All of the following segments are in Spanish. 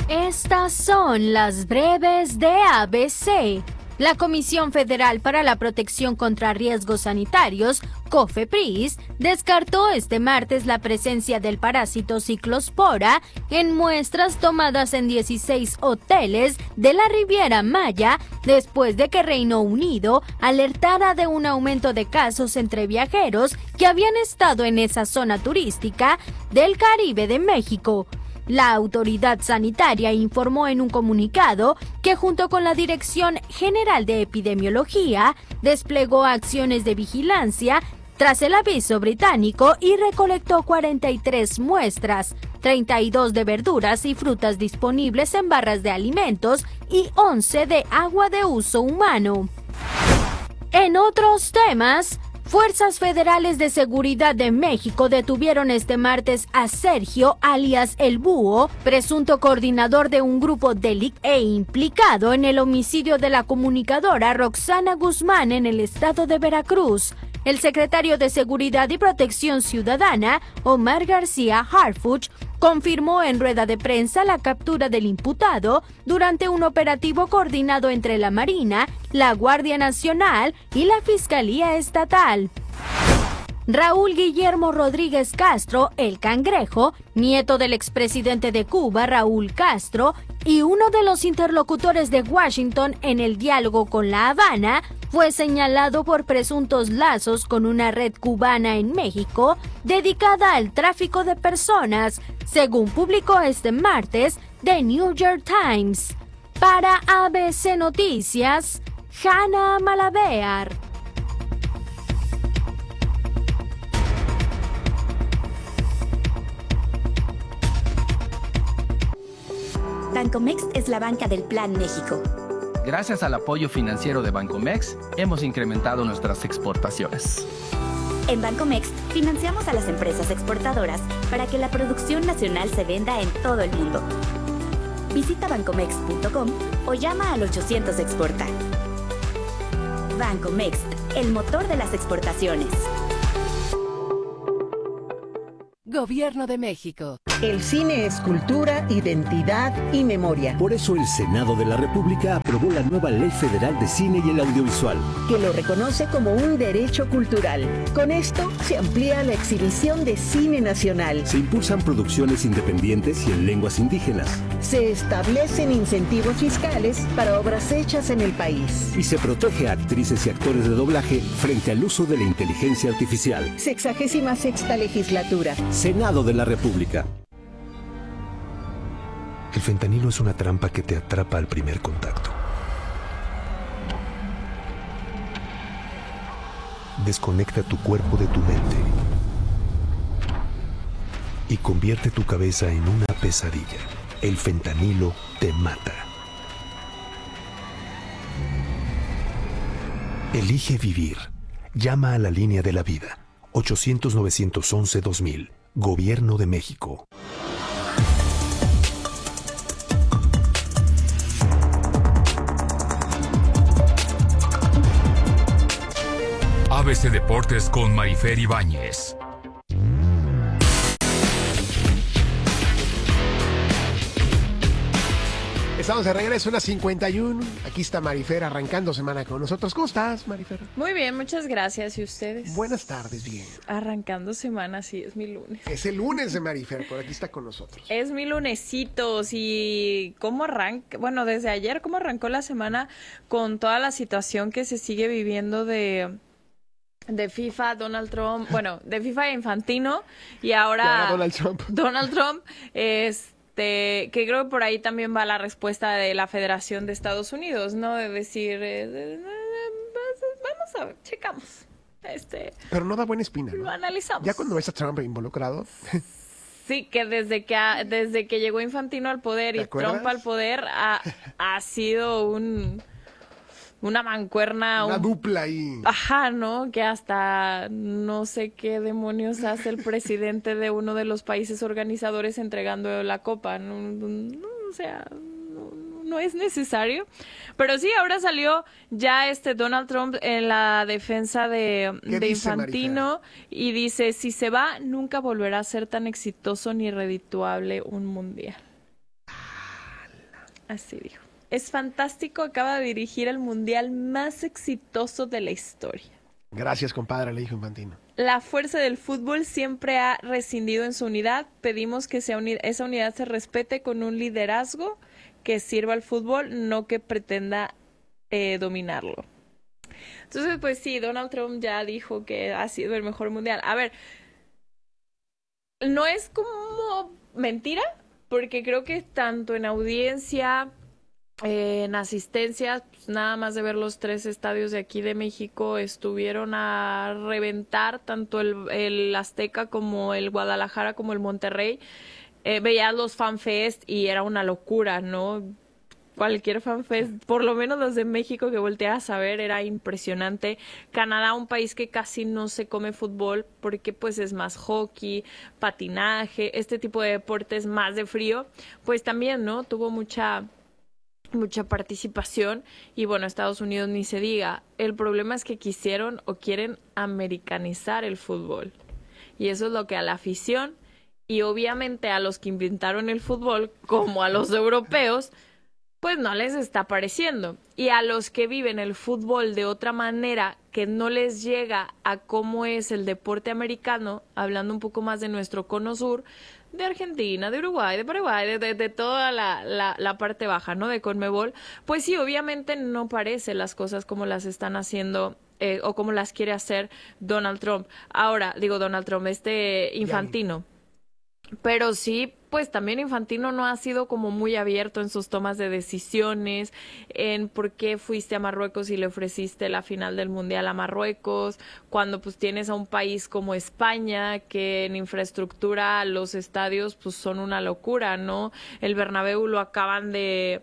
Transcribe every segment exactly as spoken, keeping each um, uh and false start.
Estas son las breves de A B C. La Comisión Federal para la Protección contra Riesgos Sanitarios, COFEPRIS, descartó este martes la presencia del parásito ciclospora en muestras tomadas en dieciséis hoteles de la Riviera Maya después de que Reino Unido alertara de un aumento de casos entre viajeros que habían estado en esa zona turística del Caribe de México. La autoridad sanitaria informó en un comunicado que junto con la Dirección General de Epidemiología desplegó acciones de vigilancia tras el aviso británico y recolectó cuarenta y tres muestras, treinta y dos de verduras y frutas disponibles en barras de alimentos y once de agua de uso humano. En otros temas, Fuerzas Federales de Seguridad de México detuvieron este martes a Sergio, alias El Búho, presunto coordinador de un grupo delictivo e implicado en el homicidio de la comunicadora Roxana Guzmán en el estado de Veracruz. El secretario de Seguridad y Protección Ciudadana, Omar García Harfuch, confirmó en rueda de prensa la captura del imputado durante un operativo coordinado entre la Marina, la Guardia Nacional y la Fiscalía Estatal. Raúl Guillermo Rodríguez Castro, el Cangrejo, nieto del expresidente de Cuba, Raúl Castro, y uno de los interlocutores de Washington en el diálogo con La Habana, fue señalado por presuntos lazos con una red cubana en México dedicada al tráfico de personas, según publicó este martes The New York Times. Para A B C Noticias, Hanna Malabear. Bancomext es la banca del Plan México. Gracias al apoyo financiero de Bancomext, hemos incrementado nuestras exportaciones. En Bancomext financiamos a las empresas exportadoras para que la producción nacional se venda en todo el mundo. Visita bancomext punto com o llama al ochocientos exporta. Bancomext, el motor de las exportaciones. Gobierno de México. El cine es cultura, identidad y memoria. Por eso el Senado de la República aprobó la nueva Ley Federal de Cine y el Audiovisual, que lo reconoce como un derecho cultural. Con esto se amplía la exhibición de cine nacional. Se impulsan producciones independientes y en lenguas indígenas. Se establecen incentivos fiscales para obras hechas en el país. Y se protege a actrices y actores de doblaje frente al uso de la inteligencia artificial. Sexagésima sexta legislatura. Senado de la República. El fentanilo es una trampa que te atrapa al primer contacto. Desconecta tu cuerpo de tu mente y convierte tu cabeza en una pesadilla. El fentanilo te mata. Elige vivir. Llama a la línea de la vida. ochocientos, novecientos once, dos mil. Gobierno de México. A B C Deportes con Marifer Ibáñez. Estamos de regreso, unas cincuenta y uno. Aquí está Marifer arrancando semana con nosotros. ¿Cómo estás, Marifer? Muy bien, muchas gracias. ¿Y ustedes? Buenas tardes, bien. Arrancando semana, sí, es mi lunes. Es el lunes de Marifer, por aquí está con nosotros. Es mi lunesito, y cómo arranca, bueno, desde ayer, cómo arrancó la semana con toda la situación que se sigue viviendo de... de FIFA, Donald Trump, bueno, de FIFA e Infantino, y ahora, y ahora Donald Trump. Donald Trump, este, que creo que por ahí también va la respuesta de la Federación de Estados Unidos, ¿no? De decir, eh, de, de, de, vamos a ver, checamos. Este, Pero no da buena espina, ¿no? Lo analizamos. Ya cuando ves a Trump involucrado... Sí, que desde que ha, desde que llegó Infantino al poder y acuerdas? Trump al poder ha, ha sido un... una mancuerna. Una un... dupla ahí. Ajá, ¿no? Que hasta no sé qué demonios hace el presidente de uno de los países organizadores entregando la copa. No, no, no, o sea, no, no es necesario. Pero sí, ahora salió ya este Donald Trump en la defensa de, de dice, Infantino, Marifer? Y dice, si se va, nunca volverá a ser tan exitoso ni redituable un mundial. Así dijo. Es fantástico, acaba de dirigir el mundial más exitoso de la historia. Gracias, compadre, le dijo Infantino. La fuerza del fútbol siempre ha rescindido en su unidad. Pedimos que sea uni- esa unidad se respete con un liderazgo que sirva al fútbol, no que pretenda eh, dominarlo. Entonces, pues sí, Donald Trump ya dijo que ha sido el mejor mundial. A ver, no es como mentira, porque creo que tanto en audiencia, eh, en asistencia, pues nada más de ver los tres estadios de aquí de México, estuvieron a reventar tanto el, el Azteca como el Guadalajara como el Monterrey. Eh, veías los fanfest y era una locura, ¿no? Cualquier fanfest, por lo menos los de México que volteas a ver, era impresionante. Canadá, un país que casi no se come fútbol porque pues es más hockey, patinaje, este tipo de deportes más de frío, pues también, ¿no? Tuvo mucha mucha participación y bueno, Estados Unidos ni se diga. El problema es que quisieron o quieren americanizar el fútbol y eso es lo que a la afición y obviamente a los que inventaron el fútbol, como a los europeos, pues no les está pareciendo. Y a los que viven el fútbol de otra manera, que no les llega a cómo es el deporte americano, hablando un poco más de nuestro cono sur, de Argentina, de Uruguay, de Paraguay, de, de, de toda la, la, la parte baja, ¿no? De CONMEBOL, pues sí, obviamente no parece las cosas como las están haciendo eh, o como las quiere hacer Donald Trump. Ahora, digo Donald Trump, este Infantino. Pero sí, pues también Infantino no ha sido como muy abierto en sus tomas de decisiones, en por qué fuiste a Marruecos y le ofreciste la final del Mundial a Marruecos, cuando pues tienes a un país como España, que en infraestructura los estadios pues son una locura, ¿no? El Bernabéu lo acaban de...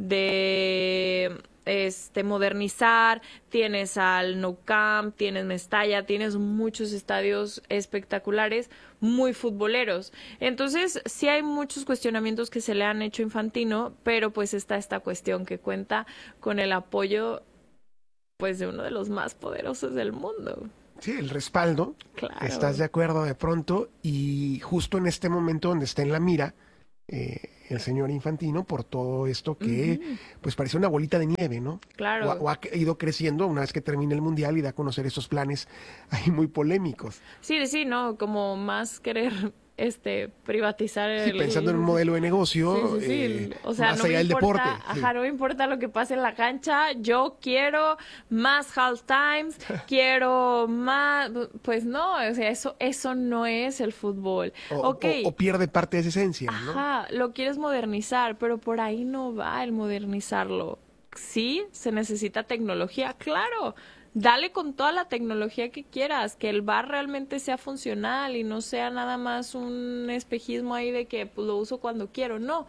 de este modernizar, tienes al Nou Camp, tienes Mestalla, tienes muchos estadios espectaculares, muy futboleros. Entonces, sí hay muchos cuestionamientos que se le han hecho a Infantino, pero pues está esta cuestión que cuenta con el apoyo pues de uno de los más poderosos del mundo. Sí, el respaldo. Claro. ¿Estás de acuerdo de pronto? Y justo en este momento donde está en la mira eh, el señor Infantino por todo esto que uh-huh. pues parece una bolita de nieve, ¿no? Claro. O, o ha ido creciendo una vez que termine el Mundial y da a conocer esos planes ahí muy polémicos. Sí, sí, no, como más querer este privatizar el... Sí, pensando en un modelo de negocio, sí, sí, sí. Eh, o sea, más no allá me del importa, deporte. Ajá, sí. no me importa lo que pase en la cancha, yo quiero más half times, quiero más, pues no, o sea, eso, eso no es el fútbol. O, okay. o, o pierde parte de esa esencia, ¿no? Ajá, lo quieres modernizar, pero por ahí no va el modernizarlo. Sí, se necesita tecnología, claro. Dale con toda la tecnología que quieras, que el bar realmente sea funcional y no sea nada más un espejismo ahí de que pues, lo uso cuando quiero, no.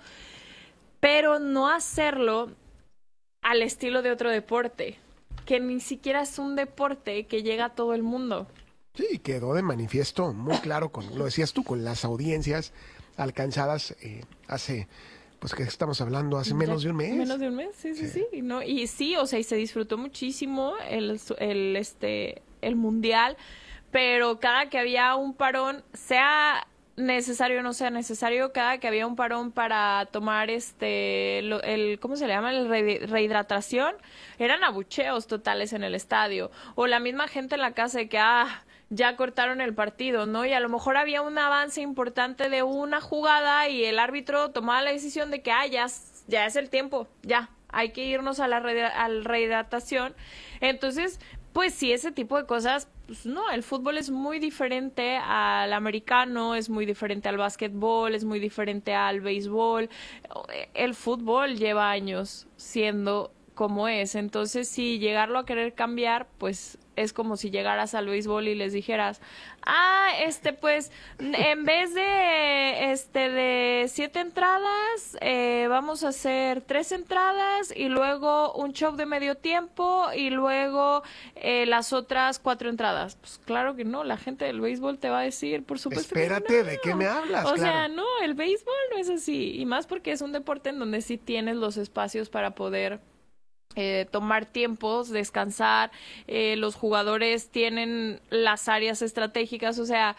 Pero no hacerlo al estilo de otro deporte, que ni siquiera es un deporte que llega a todo el mundo. Sí, quedó de manifiesto muy claro, con lo decías tú, con las audiencias alcanzadas eh, hace... Pues que estamos hablando hace menos de un mes. Menos de un mes, sí, sí, sí. sí. ¿no? Y sí, o sea, y se disfrutó muchísimo el, el, este, el mundial, pero cada que había un parón, sea necesario o no sea necesario, cada que había un parón para tomar este, lo, el, ¿cómo se le llama? El re, rehidratación, eran abucheos totales en el estadio. O la misma gente en la casa de que, ah... ya cortaron el partido, ¿no? Y a lo mejor había un avance importante de una jugada y el árbitro tomaba la decisión de que, ah, ya, ya es el tiempo, ya, hay que irnos a la re, a la rehidratación. Entonces, pues sí, ese tipo de cosas, pues no, el fútbol es muy diferente al americano, es muy diferente al básquetbol, es muy diferente al béisbol. El fútbol lleva años siendo como es, entonces si llegarlo a querer cambiar, pues es como si llegaras al béisbol y les dijeras, ah, este, pues, en vez de, este, de siete entradas, eh, vamos a hacer tres entradas y luego un show de medio tiempo y luego eh, las otras cuatro entradas. Pues claro que no, la gente del béisbol te va a decir, por supuesto. Espérate, que no. ¿de qué me hablas? O claro. sea, no, el béisbol no es así, y más porque es un deporte en donde sí tienes los espacios para poder Eh, tomar tiempos, descansar, eh, los jugadores tienen las áreas estratégicas, o sea,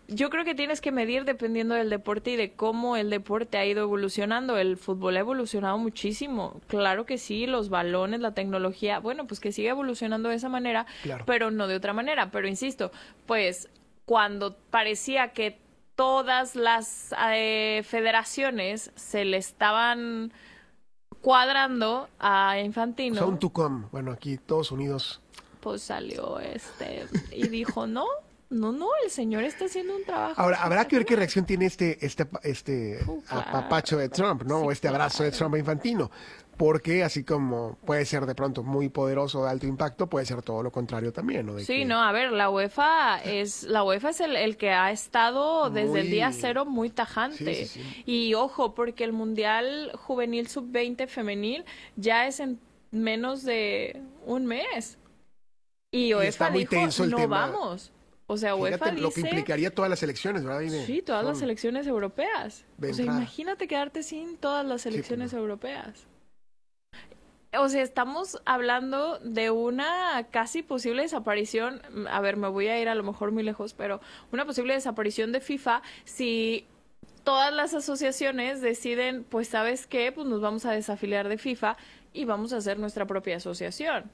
yo creo que tienes que medir dependiendo del deporte y de cómo el deporte ha ido evolucionando. El fútbol ha evolucionado muchísimo. Claro que sí, los balones, la tecnología, bueno, pues que sigue evolucionando de esa manera, claro, pero no de otra manera. Pero insisto, pues cuando parecía que todas las eh, federaciones se le estaban cuadrando a Infantino. O sea, un Tucum, bueno, aquí todos unidos. Pues salió este y dijo, no, no, no, el señor está haciendo un trabajo. Ahora, habrá que ver qué reacción tiene este este este uh, claro. apapacho de Trump, ¿no? Sí, o este abrazo claro. de Trump a Infantino. Porque así como puede ser de pronto muy poderoso, de alto impacto, puede ser todo lo contrario también, ¿no? De sí, que... no, a ver, la UEFA es la UEFA es el, el que ha estado desde muy... el día cero muy tajante. Sí, sí, sí. Y ojo, porque el Mundial Juvenil sub veinte femenil ya es en menos de un mes. Y UEFA y dijo, no tema. vamos. O sea, UEFA Fíjate, dice... lo que implicaría todas las elecciones, ¿verdad? De, sí, todas las elecciones europeas. O sea, entrada. Imagínate quedarte sin todas las elecciones sí, pues no. europeas. O sea, estamos hablando de una casi posible desaparición. A ver, me voy a ir a lo mejor muy lejos, pero una posible desaparición de FIFA si todas las asociaciones deciden, pues, ¿sabes qué? Pues nos vamos a desafiliar de FIFA y vamos a hacer nuestra propia asociación.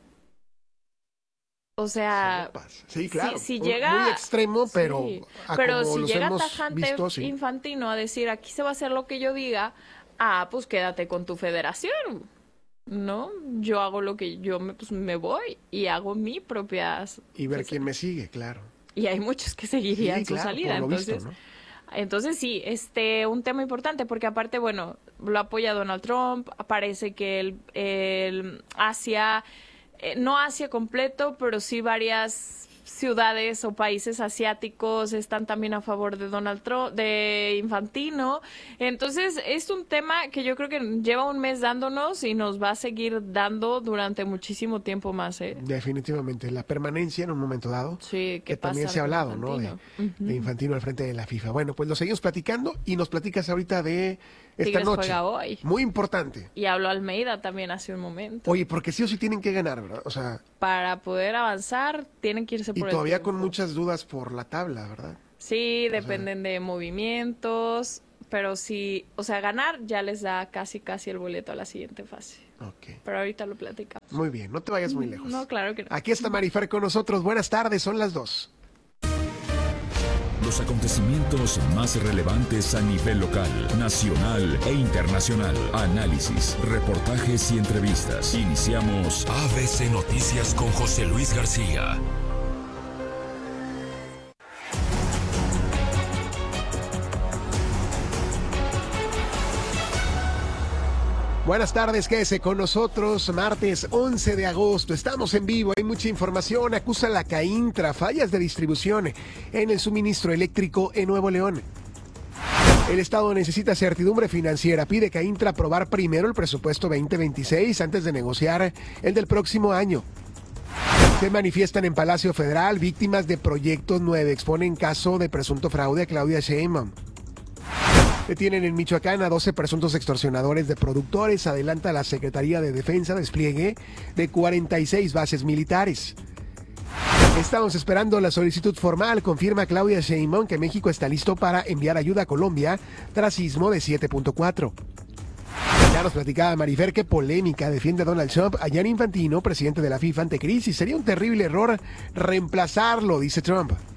O sea, sí, claro, si, si llega, muy extremo, pero sí, a pero como si los llega hemos tajante visto, sí. Infantino a decir aquí se va a hacer lo que yo diga, ah, pues quédate con tu federación, ¿no? Yo hago lo que yo me, pues me voy y hago mi propia y ver pues, quién me sigue, claro. Y hay muchos que seguirían sí, su claro, salida, entonces. Visto, ¿no? Entonces sí, este, un tema importante porque aparte, bueno, lo apoya Donald Trump, parece que el, el Asia Eh, no Asia completo, pero sí varias ciudades o países asiáticos están también a favor de Donald Trump, de Infantino. Entonces, es un tema que yo creo que lleva un mes dándonos y nos va a seguir dando durante muchísimo tiempo más. ¿eh? Definitivamente, la permanencia en un momento dado. Sí, que también se ha hablado, ¿no? De, uh-huh. de Infantino al frente de la FIFA. Bueno, pues lo seguimos platicando y nos platicas ahorita de esta Tigres noche. Juega hoy. Muy importante. Y habló Almeida también hace un momento. Oye, porque sí o sí tienen que ganar, ¿verdad? O sea, para poder avanzar tienen que irse por y el todavía tiempo. con muchas dudas por la tabla, ¿verdad? Sí, o dependen sea... de movimientos, pero sí, o sea, ganar ya les da casi casi el boleto a la siguiente fase. Okay. Pero ahorita lo platicamos. Muy bien, no te vayas muy lejos. No, claro que no. Aquí está Marifer con nosotros. Buenas tardes, son las dos. Los acontecimientos más relevantes a nivel local, nacional e internacional. Análisis, reportajes y entrevistas. Iniciamos A B C Noticias con José Luis García. Buenas tardes, quédese con nosotros, martes once de agosto, estamos en vivo, hay mucha información, acusa la Caintra fallas de distribución en el suministro eléctrico en Nuevo León. El Estado necesita certidumbre financiera, pide Caintra aprobar primero el presupuesto veinte veintiséis antes de negociar el del próximo año. Se manifiestan en Palacio Federal víctimas de Proyecto nueve, exponen caso de presunto fraude a Claudia Sheinbaum. Detienen en Michoacán a doce presuntos extorsionadores de productores. Adelanta la Secretaría de Defensa despliegue de cuarenta y seis bases militares. Estamos esperando la solicitud formal. Confirma Claudia Sheinbaum que México está listo para enviar ayuda a Colombia tras sismo de siete punto cuatro. Ya nos platicaba Marifer qué polémica defiende Donald Trump a Gianni Infantino, presidente de la FIFA, ante crisis. Sería un terrible error reemplazarlo, dice Trump.